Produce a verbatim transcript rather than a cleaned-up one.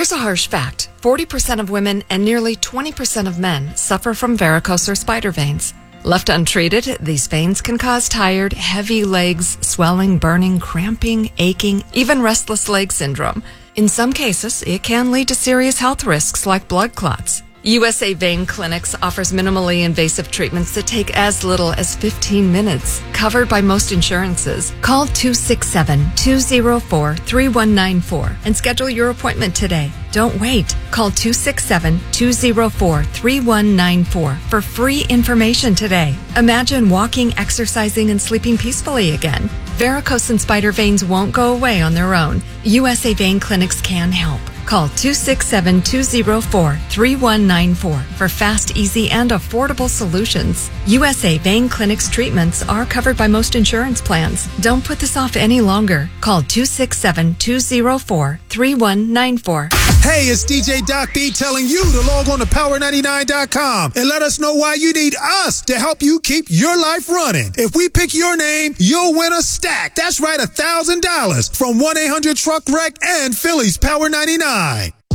Here's a harsh fact. forty percent of women and nearly twenty percent of men suffer from varicose or spider veins. Left untreated, these veins can cause tired, heavy legs, swelling, burning, cramping, aching, even restless leg syndrome. In some cases, it can lead to serious health risks like blood clots. U S A Vein Clinics offers minimally invasive treatments that take as little as fifteen minutes, covered by most insurances. Call two six seven, two zero four, three one nine four and schedule your appointment today. Don't wait. Call two six seven, two zero four, three one nine four for free information today. Imagine walking, exercising, and sleeping peacefully again. Varicose and spider veins won't go away on their own. U S A Vein Clinics can help. Call two six seven, two zero four, three one nine four for fast, easy, and affordable solutions. U S A Vein Clinic's treatments are covered by most insurance plans. Don't put this off any longer. Call two six seven, two zero four, three one nine four. Hey, it's D J Doc B telling you to log on to power ninety-nine dot com and let us know why you need us to help you keep your life running. If we pick your name, you'll win a stack. That's right, one thousand dollars from one eight hundred truck wreck and Phillies Power ninety-nine.